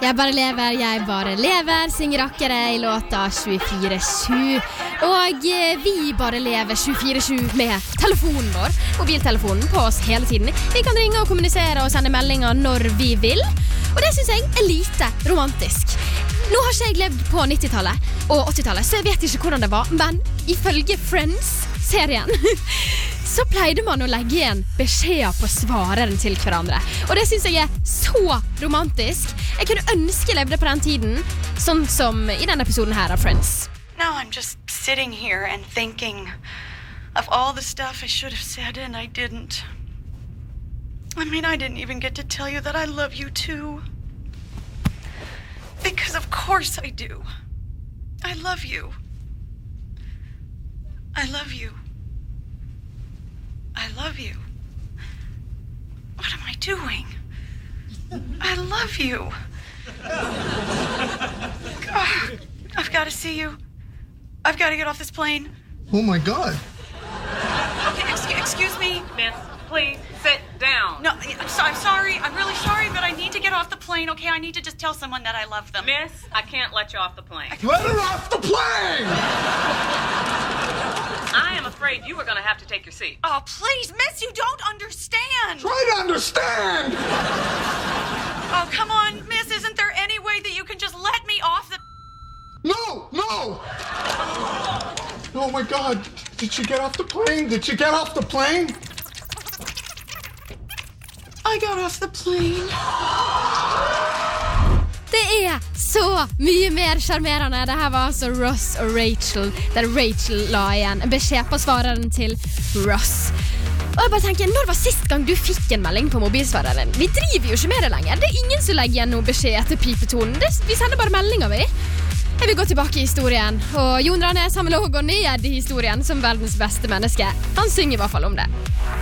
Jeg bare lever, synger rakkere I låta 24/7. Og vi bare lever 24/7 med telefonen vår, mobiltelefonen på oss hele tiden. Vi kan ringe og kommunisere og sende meldinger når vi vil. Og det synes jeg lite romantisk. Nå har ikke jeg levd på 90-tallet og 80-tallet, så jeg vet ikke hvordan det var. Men ifølge Friends-serien så pleide man å legge igjen beskjeder på svareren til hverandre. Og det synes jeg så romantisk. Jeg kunne ønske jeg levde på den tiden, sånn som I denne episoden her av Friends. Now I'm just sitting here and thinking of all the stuff I should have said and I didn't. I mean, I didn't even get to tell you that I love you too. Because of course I do. I love you. I love you. I love you. What am I doing? I love you. God, I've got to see you. I've got to get off this plane. Oh my God. Okay, excuse me. Miss, please sit down. No, I'm sorry. I'm really sorry, but I need to get off the plane, okay? I need to just tell someone that I love them. Miss, I can't let you off the plane. Let her off the plane! I am afraid you are going to have to take your seat. Oh, please, miss, you don't understand. Try to understand! Oh, come on, miss, isn't there any way that you can just let me off the... No! Oh my God. Did she get off the plane? Did she get off the plane? I got off the plane. Det så mye mer charmerende. Det her var altså Ross og Rachel, der Rachel la igjen en beskjed på svareren til Ross. Og jeg bare tenker, når var sist gang du fikk en melding på mobilsvareren? Vi driver jo ikke med det lenger. Det ingen som legger igjen noen beskjed etter pipetonen. Vi sender bare meldinger, vi. Jeg vil gå tilbake I historien, og Jon Rannes har med lov å gå ned I historien som verdens beste menneske. Han synger I hvert fall om det.